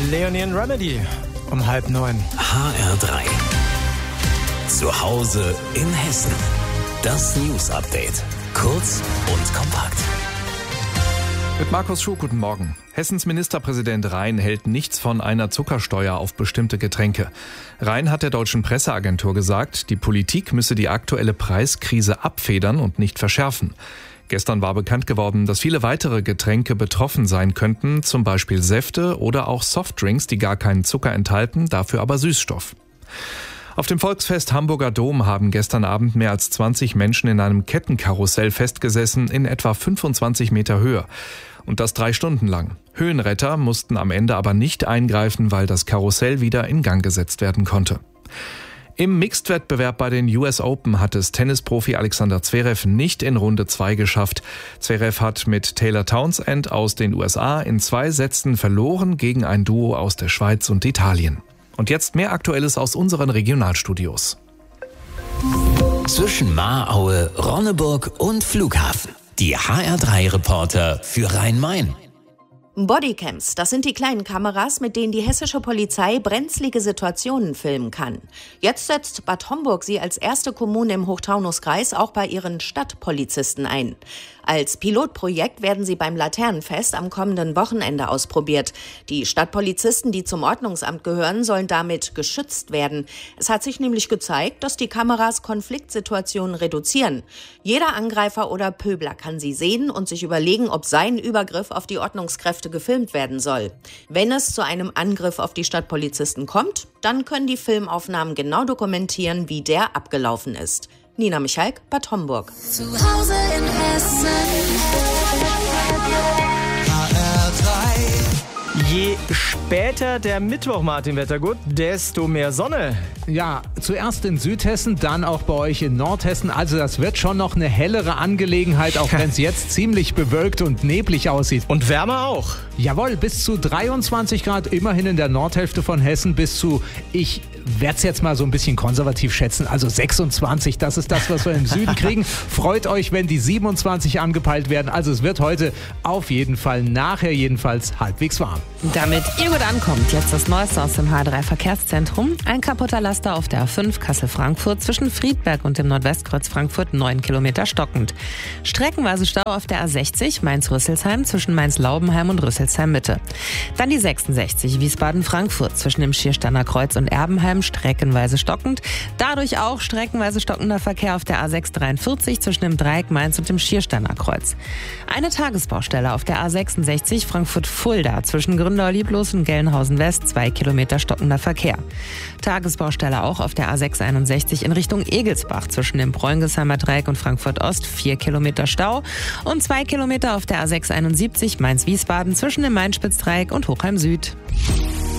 Leonie Remedy um 8:30. HR3. Zu Hause in Hessen. Das News-Update. Kurz und kompakt. Mit Markus Schuh, guten Morgen. Hessens Ministerpräsident Rhein hält nichts von einer Zuckersteuer auf bestimmte Getränke. Rhein hat der deutschen Presseagentur gesagt, die Politik müsse die aktuelle Preiskrise abfedern und nicht verschärfen. Gestern war bekannt geworden, dass viele weitere Getränke betroffen sein könnten, zum Beispiel Säfte oder auch Softdrinks, die gar keinen Zucker enthalten, dafür aber Süßstoff. Auf dem Volksfest Hamburger Dom haben gestern Abend mehr als 20 Menschen in einem Kettenkarussell festgesessen in etwa 25 Meter Höhe. Und das 3 Stunden lang. Höhenretter mussten am Ende aber nicht eingreifen, weil das Karussell wieder in Gang gesetzt werden konnte. Im Mixed-Wettbewerb bei den US Open hat es Tennisprofi Alexander Zverev nicht in Runde 2 geschafft. Zverev hat mit Taylor Townsend aus den USA in 2 Sätzen verloren gegen ein Duo aus der Schweiz und Italien. Und jetzt mehr Aktuelles aus unseren Regionalstudios. Zwischen Mahraue, Ronneburg und Flughafen. Die HR3-Reporter für Rhein-Main. Bodycams, das sind die kleinen Kameras, mit denen die hessische Polizei brenzlige Situationen filmen kann. Jetzt setzt Bad Homburg sie als erste Kommune im Hochtaunuskreis auch bei ihren Stadtpolizisten ein. Als Pilotprojekt werden sie beim Laternenfest am kommenden Wochenende ausprobiert. Die Stadtpolizisten, die zum Ordnungsamt gehören, sollen damit geschützt werden. Es hat sich nämlich gezeigt, dass die Kameras Konfliktsituationen reduzieren. Jeder Angreifer oder Pöbler kann sie sehen und sich überlegen, ob sein Übergriff auf die Ordnungskräfte gefilmt werden soll. Wenn es zu einem Angriff auf die Stadtpolizisten kommt, dann können die Filmaufnahmen genau dokumentieren, wie der abgelaufen ist. Nina Michalk, Bad Homburg. Zu Hause in Hessen. HR3. Je später der Mittwoch, Martin Wettergut, desto mehr Sonne. Ja, zuerst in Südhessen, dann auch bei euch in Nordhessen. Also das wird schon noch eine hellere Angelegenheit, auch wenn es jetzt ziemlich bewölkt und neblig aussieht. Und wärmer auch. Jawohl, bis zu 23 Grad, immerhin in der Nordhälfte von Hessen, bis zu, ich werde es jetzt mal so ein bisschen konservativ schätzen, also 26, das ist das, was wir im Süden kriegen. Freut euch, wenn die 27 angepeilt werden. Also es wird heute auf jeden Fall, nachher jedenfalls, halbwegs warm. Damit ihr gut ankommt, jetzt das Neueste aus dem H3 Verkehrszentrum. Ein kaputter Laster auf der A5 Kassel-Frankfurt zwischen Friedberg und dem Nordwestkreuz Frankfurt 9 Kilometer stockend. Streckenweise Stau auf der A60 Mainz-Rüsselsheim zwischen Mainz-Laubenheim und Rüsselsheim-Mitte. Dann die 66 Wiesbaden-Frankfurt zwischen dem Schiersteiner Kreuz und Erbenheim streckenweise stockend. Dadurch auch streckenweise stockender Verkehr auf der A643 zwischen dem Dreieck Mainz und dem Schiersteiner Kreuz. Eine Tagesbaustelle auf der A66 Frankfurt-Fulda zwischen Gründau-Lieblos und Gelnhausen-West 2 Kilometer stockender Verkehr. Tagesbaustelle auch auf der A661 in Richtung Egelsbach zwischen dem Bräungesheimer Dreieck und Frankfurt-Ost 4 Kilometer Stau und 2 Kilometer auf der A671 Mainz-Wiesbaden zwischen dem Mainspitzdreieck und Hochheim-Süd.